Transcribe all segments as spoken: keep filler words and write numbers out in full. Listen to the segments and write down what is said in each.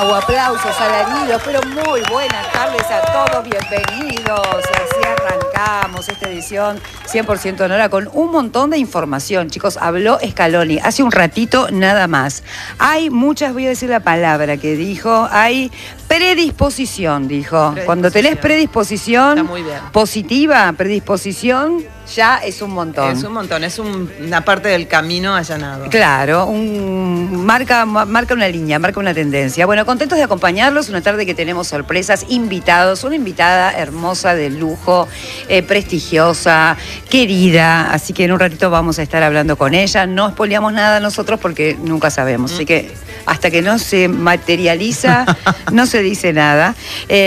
Mau, aplausos, alaridos, pero muy buenas tardes a todos, bienvenidos. Así arrancamos esta edición cien por ciento Sonora con un montón de información. Chicos, habló Scaloni hace un ratito nada más. Hay muchas, voy a decir la palabra que dijo, hay predisposición, dijo. Predisposición. Cuando tenés predisposición Está muy bien. positiva, predisposición, ya es un montón. Es un montón, es un, una parte del camino allanado. Claro, un, marca, marca una línea, marca una tendencia. Bueno, contentos de acompañarlos, una tarde que tenemos sorpresas, invitados, una invitada hermosa, de lujo, eh, prestigiosa, querida, así que en un ratito vamos a estar hablando con ella. No spoileamos nada nosotros porque nunca sabemos, mm. así que hasta que no se materializa, no se dice nada.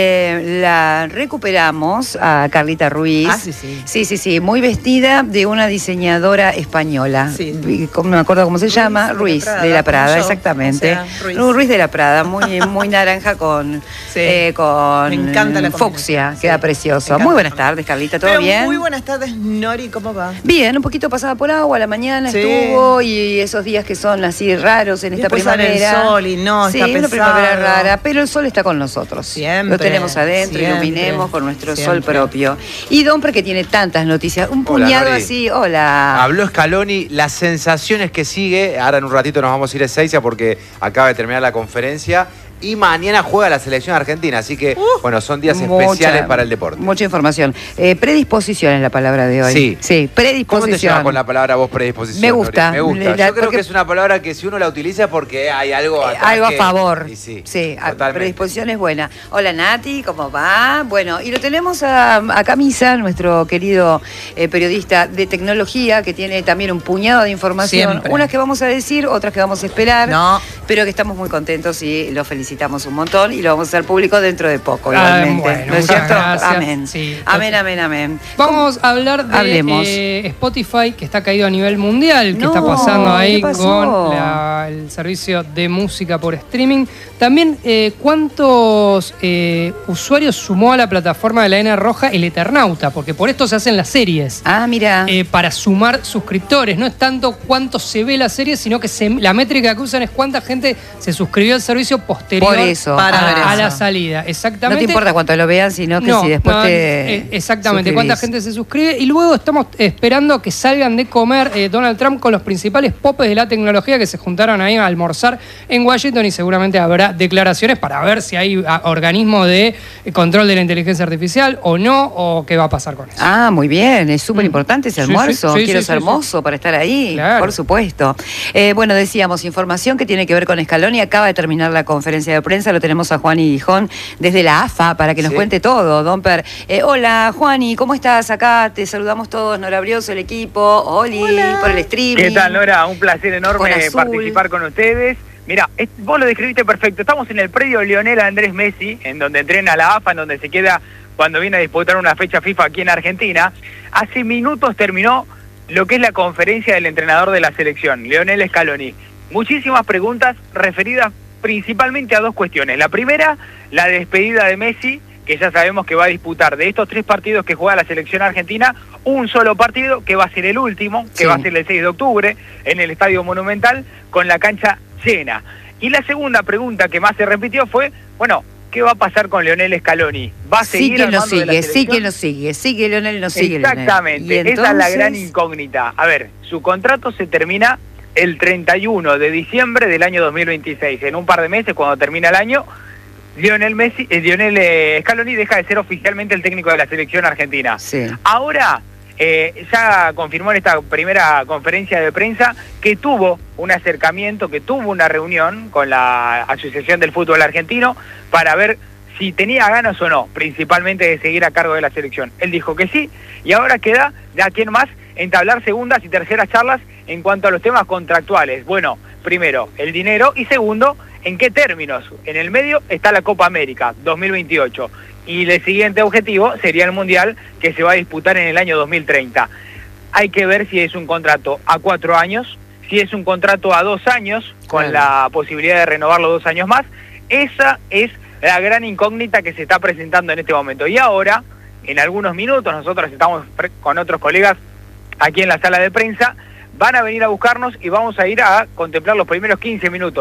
Eh, la recuperamos a Carlita Ruiz. Ah, sí, sí. Sí, sí, sí, muy vestida de una diseñadora española. Sí. No me acuerdo cómo se Ruiz llama. Ruiz de la Prada, de la Prada exactamente. O sea, Ruiz. Ruiz de la Prada, muy, muy naranja con, sí. eh, con me encanta la fucsia, sí. queda precioso. Muy buenas tardes, Carlita, ¿todo Pero bien? Muy buenas tardes, Nori, ¿cómo va? Bien, un poquito pasada por agua, a la mañana sí. estuvo, y esos días que son así raros en esta primavera. El sol y no, sí, está pesado. Una primavera rara, pero el sol está con nosotros. Siempre. Lo tenemos adentro, siempre, iluminemos con nuestro siempre. sol propio. Y Domper, que tiene tantas noticias, un puñado hola, así, hola. Habló Scaloni, las sensaciones que sigue, ahora en un ratito nos vamos a ir a Ezeiza porque acaba de terminar la conferencia. Y mañana juega la selección argentina, así que, uh, bueno, son días mucha, especiales para el deporte. Mucha información. Eh, predisposición es la palabra de hoy. Sí. Sí, predisposición. ¿Cómo te llevas con la palabra vos, predisposición? Me gusta. Me gusta. La, Yo creo que es una palabra que si uno la utiliza es porque hay algo atrás Algo a que... favor. Y sí, sí predisposición es buena. Hola, Nati, ¿cómo va? Bueno, y lo tenemos a, a Camisa, nuestro querido eh, periodista de tecnología, que tiene también un puñado de información. Siempre. Unas que vamos a decir, otras que vamos a esperar. No. Pero que estamos muy contentos y lo felicitamos un montón. Y lo vamos a hacer público dentro de poco, ah, igualmente. Bueno, ¿no es cierto? Gracias. Amén. Sí, amén, amén, amén. Vamos a hablar de eh, Spotify, que está caído a nivel mundial, que no, está pasando ahí con la, el servicio de música por streaming. También, eh, ¿cuántos eh, usuarios sumó a la plataforma de la N Roja el Eternauta? Porque por esto se hacen las series. Ah, mira. Eh, para sumar suscriptores. No es tanto cuánto se ve la serie, sino que se, la métrica que usan es cuánta gente se suscribió al servicio posterior por eso. para Ah, a la salida, exactamente. No te importa cuánto lo vean, sino que no, si después no, te exactamente, cuánta gente se suscribe. Y luego estamos esperando que salgan de comer eh, Donald Trump con los principales popes de la tecnología que se juntaron ahí a almorzar en Washington, y seguramente habrá declaraciones para ver si hay organismo de control de la inteligencia artificial o no, o qué va a pasar con eso. Ah, muy bien, es súper importante ese almuerzo. Sí, sí, sí, Quiero sí, ser sí, hermoso sí. para estar ahí, claro. por supuesto. Eh, bueno, decíamos, información que tiene que ver con Scaloni. Acaba de terminar la conferencia de prensa, lo tenemos a Juan y Gijón desde la A F A para que nos sí. cuente todo, Domper. Eh, hola, Juani, ¿cómo estás? Acá te saludamos todos, Nora Brioso, el equipo, Oli, hola. por el streaming. ¿Qué tal, Nora? Un placer enorme participar con ustedes. Mira, vos lo describiste perfecto. Estamos en el predio Lionel Andrés Messi, en donde entrena la A F A, en donde se queda cuando viene a disputar una fecha FIFA aquí en Argentina. Hace minutos terminó lo que es la conferencia del entrenador de la selección, Lionel Scaloni. Muchísimas preguntas referidas principalmente a dos cuestiones. La primera, la despedida de Messi, que ya sabemos que va a disputar de estos tres partidos que juega la selección argentina, un solo partido que va a ser el último, que sí. va a ser el seis de octubre, en el Estadio Monumental, con la cancha llena. Y la segunda pregunta que más se repitió fue, bueno, ¿qué va a pasar con Lionel Scaloni? ¿Va a seguir sí al mando sigue, de la selección? Sí que lo sigue, sigue Lionel, no sigue Exactamente, Lionel. Esa es la gran incógnita. A ver, su contrato se termina el treinta y uno de diciembre del año dos mil veintiséis. En un par de meses, cuando termina el año, Lionel Messi, eh, Lionel eh, Scaloni deja de ser oficialmente el técnico de la selección argentina. Sí. Ahora, eh, ya confirmó en esta primera conferencia de prensa que tuvo un acercamiento, que tuvo una reunión con la Asociación del Fútbol Argentino para ver si tenía ganas o no, principalmente de seguir a cargo de la selección. Él dijo que sí, y ahora queda de a quién más entablar segundas y terceras charlas en cuanto a los temas contractuales. Bueno, primero, el dinero, y segundo, ¿en qué términos? En el medio está la Copa América dos mil veintiocho, y el siguiente objetivo sería el Mundial, que se va a disputar en el año dos mil treinta. Hay que ver si es un contrato a cuatro años, si es un contrato a dos años, con claro. la posibilidad de renovarlo dos años más. Esa es la gran incógnita que se está presentando en este momento. Y ahora, en algunos minutos, nosotros estamos con otros colegas aquí en la sala de prensa, van a venir a buscarnos y vamos a ir a contemplar los primeros quince minutos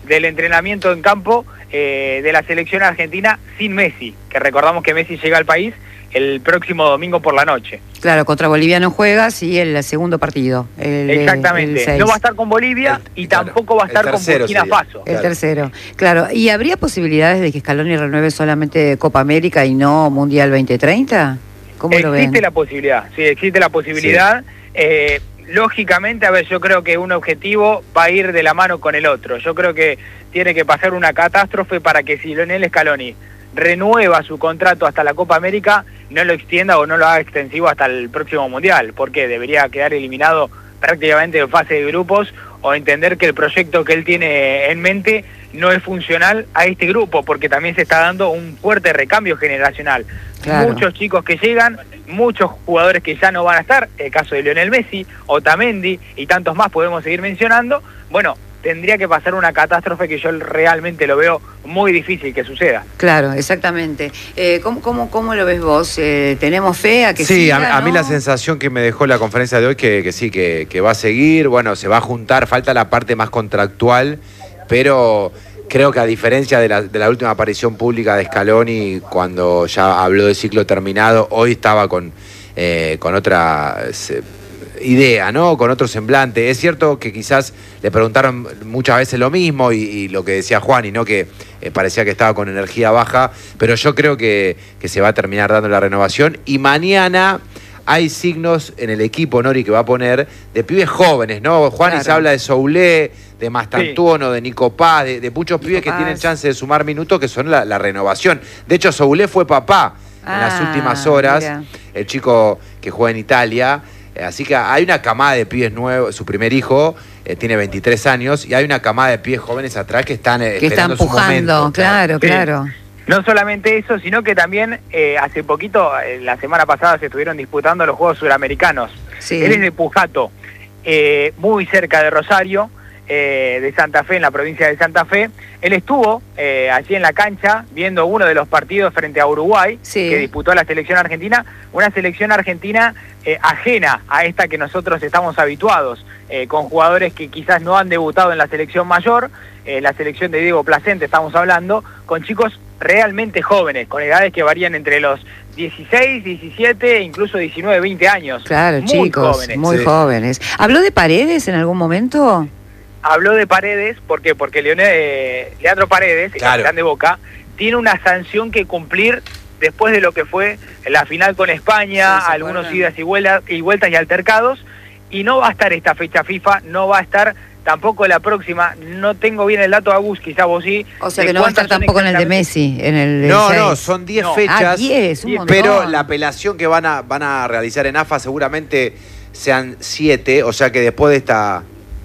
del entrenamiento en campo eh, de la selección argentina sin Messi, que recordamos que Messi llega al país el próximo domingo por la noche. Claro, contra Bolivia no juega, sí, el segundo partido. El, Exactamente, el no va a estar con Bolivia el, y claro, tampoco va a estar con Burkina sería. Faso. El claro. tercero, claro. ¿Y habría posibilidades de que Scaloni renueve solamente Copa América y no Mundial veinte treinta? ¿Cómo existe lo ven? Existe la posibilidad, sí, existe la posibilidad. Sí. Eh, lógicamente, a ver, yo creo que un objetivo va a ir de la mano con el otro. Yo creo que tiene que pasar una catástrofe para que si Lionel Scaloni renueva su contrato hasta la Copa América, no lo extienda o no lo haga extensivo hasta el próximo Mundial, porque debería quedar eliminado prácticamente en fase de grupos, o entender que el proyecto que él tiene en mente no es funcional a este grupo, porque también se está dando un fuerte recambio generacional. Claro. Muchos chicos que llegan, muchos jugadores que ya no van a estar, el caso de Lionel Messi, Otamendi y tantos más podemos seguir mencionando. Bueno, tendría que pasar una catástrofe que yo realmente lo veo muy difícil que suceda. Claro, exactamente. Eh, ¿cómo, cómo, ¿Cómo lo ves vos? Eh, ¿Tenemos fe a que sí, siga, a, ¿no? a mí la sensación que me dejó la conferencia de hoy que, que sí, que, que va a seguir, bueno, se va a juntar, falta la parte más contractual, pero creo que a diferencia de la, de la última aparición pública de Scaloni, cuando ya habló de ciclo terminado, hoy estaba con, eh, con otra se, idea, ¿no? Con otro semblante. Es cierto que quizás le preguntaron muchas veces lo mismo y, y lo que decía Juani, ¿no? Que eh, parecía que estaba con energía baja, pero yo creo que, que se va a terminar dando la renovación y mañana hay signos en el equipo, Nori, que va a poner de pibes jóvenes, ¿no? Juani claro. se habla de Soulé, de Mastantuono, sí. de Nico Paz, de, de muchos pibes Nico que Paz. tienen chance de sumar minutos, que son la, la renovación. De hecho, Soulé fue papá ah, en las últimas horas, mira. el chico que juega en Italia. Así que hay una camada de pibes nuevos, su primer hijo eh, tiene veintitrés años y hay una camada de pibes jóvenes atrás que están eh, que están empujando, su momento, claro, sí. claro. No solamente eso, sino que también eh, hace poquito, eh, la semana pasada se estuvieron disputando los Juegos Suramericanos. Sí. Él es de Pujato, eh, muy cerca de Rosario, eh, de Santa Fe, en la provincia de Santa Fe. Él estuvo eh, allí en la cancha viendo uno de los partidos frente a Uruguay, sí. que disputó la selección argentina, una selección argentina eh, ajena a esta que nosotros estamos habituados, eh, con jugadores que quizás no han debutado en la selección mayor, eh, la selección de Diego Placente estamos hablando, con chicos realmente jóvenes, con edades que varían entre los dieciséis, diecisiete, incluso diecinueve, veinte años. Claro, muy chicos, jóvenes. muy sí. jóvenes. ¿Habló de Paredes en algún momento? Habló de Paredes, ¿por qué? Porque Leonel, eh, Leandro Paredes, el claro. capitán de Boca, tiene una sanción que cumplir después de lo que fue la final con España, sí, algunos idas y vueltas, y vueltas y altercados, y no va a estar esta fecha FIFA, no va a estar tampoco la próxima, no tengo bien el dato, Agus, quizá vos sí. O sea que no va a estar tampoco en el de Messi, en el de No, seis. no, son diez no. fechas, ah, diez, un montón. Pero la apelación que van a, van a realizar en A F A seguramente sean siete, o sea que después de esta...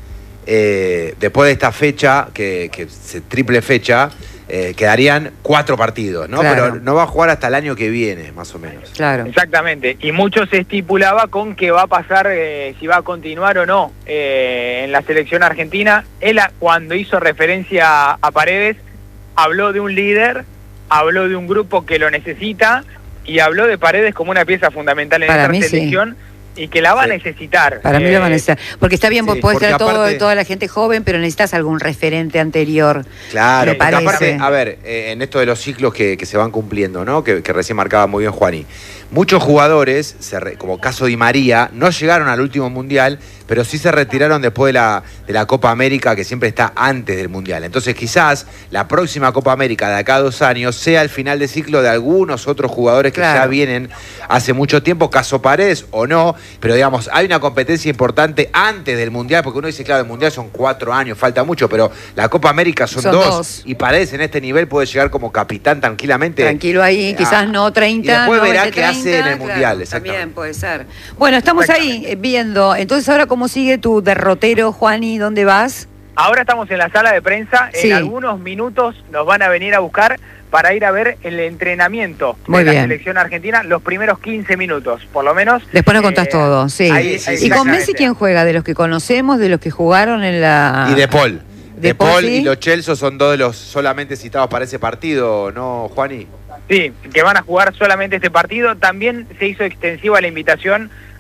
Eh, después de esta fecha, que, que se triple fecha, eh, quedarían cuatro partidos, ¿no? Claro. Pero no va a jugar hasta el año que viene, más o menos. Claro. Exactamente. Y mucho se estipulaba con qué va a pasar, eh, si va a continuar o no eh, en la selección argentina. Él, cuando hizo referencia a Paredes, habló de un líder, habló de un grupo que lo necesita y habló de Paredes como una pieza fundamental en Para esta mí, selección. Sí. Y que la va sí. a necesitar. Para eh, mí la va a necesitar. Porque está bien, vos sí, podés tener todo, aparte, toda la gente joven, pero necesitas algún referente anterior. Claro, porque aparte, a ver, eh, en esto de los ciclos que, que se van cumpliendo, ¿no? Que, que recién marcaba muy bien Juani. Muchos jugadores, se re, como caso Di María, no llegaron al último mundial, pero sí se retiraron después de la, de la Copa América, que siempre está antes del mundial. Entonces quizás la próxima Copa América de acá a dos años sea el final de ciclo de algunos otros jugadores que claro. ya vienen hace mucho tiempo, caso Paredes o no, pero digamos, hay una competencia importante antes del mundial, porque uno dice, claro, el mundial son cuatro años, falta mucho, pero la Copa América son, son dos, dos, y Paredes en este nivel puede llegar como capitán tranquilamente. Tranquilo ahí, quizás no treinta, y después no verá veinte, qué hace en el claro, mundial. También puede ser. Bueno, estamos ahí viendo. Entonces, ahora, ¿cómo sigue tu derrotero, Juani? ¿Dónde vas? Ahora estamos en la sala de prensa. Sí. En algunos minutos nos van a venir a buscar para ir a ver el entrenamiento Muy de bien. la selección argentina, los primeros quince minutos, por lo menos. Después nos contás eh, todo, sí. Ahí, ahí, ¿Y con Messi quién juega? ¿De los que conocemos, de los que jugaron en la...? Y de Paul. De, de Paul, Paul ¿sí? y Lo Celso son dos de los solamente citados para ese partido, ¿no, Juani? Sí, que van a jugar solamente este partido. También se hizo extensiva la invitación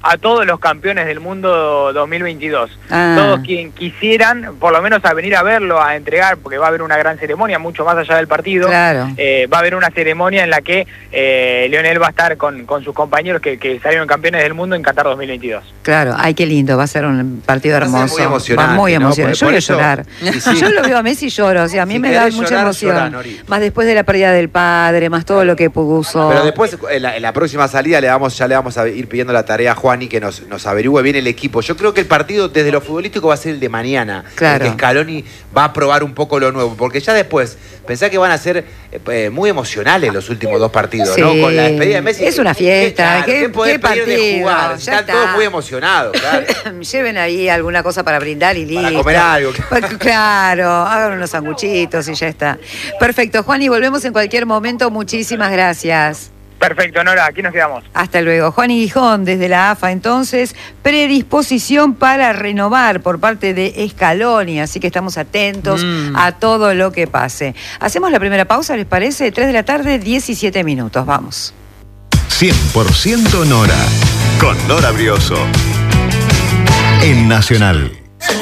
a todos los campeones del mundo dos mil veintidós. Ah. Todos quien quisieran, por lo menos a venir a verlo, a entregar, porque va a haber una gran ceremonia, mucho más allá del partido. Claro. Eh, va a haber una ceremonia en la que eh, Lionel va a estar con, con sus compañeros que, que salieron campeones del mundo en Qatar dos mil veintidós. Claro, ay, qué lindo, va a ser un partido Va a ser hermoso. muy emocionante, Va muy ¿no? emocionante. Por- Yo por voy a eso- llorar. Sí, sí. Yo lo veo a Messi y lloro, o sea, a mí Si me da querés mucha llorar, emoción. llorá, Nori. Más después de la pérdida del padre, más todo lo que puso. Pero después, en la, en la próxima salida, le vamos, ya le vamos a ir pidiendo la tarea a Juani que nos, nos averigüe bien el equipo. Yo creo que el partido, desde lo futbolístico, va a ser el de mañana. Claro. Porque Scaloni va a probar un poco lo nuevo. Porque ya después, pensá que van a ser eh, muy emocionales los últimos dos partidos, Sí. ¿no? Con la despedida de Messi. Es una fiesta, ¿Qué, qué- ¿qué podés qué pedir de partido? jugar? Ya Están está. todos muy emocionados, claro. Lleven ahí alguna cosa para brindar y listo. Para comer algo. Pa- Claro, hagan unos sanguchitos y ya está. Perfecto, Juan, y volvemos en cualquier momento. Muchísimas gracias. Perfecto, Nora, aquí nos quedamos. Hasta luego. Juan y Gijón, desde la A F A, entonces, predisposición para renovar por parte de Scaloni, así que estamos atentos Mm. a todo lo que pase. Hacemos la primera pausa, ¿les parece? tres de la tarde, diecisiete minutos, vamos. cien por ciento Nora, con Nora Brioso. En Nacional.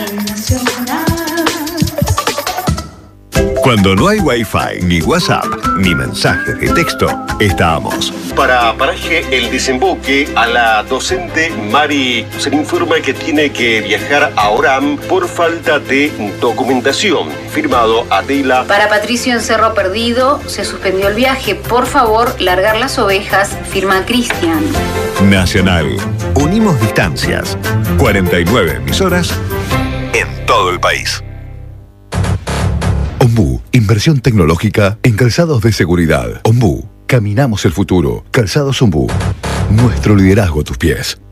Cuando no hay Wi-Fi, ni WhatsApp, ni mensajes de texto, estamos. Para Paraje El Desemboque, a la docente Mari se le informa que tiene que viajar a Orán por falta de documentación. Firmado Adela. Para Patricio en Cerro Perdido, se suspendió el viaje. Por favor, largar las ovejas. Firma Cristian. Nacional. Unimos distancias. cuarenta y nueve emisoras en todo el país. Ombú, inversión tecnológica en calzados de seguridad. Ombú, caminamos el futuro. Calzados Ombú, nuestro liderazgo a tus pies.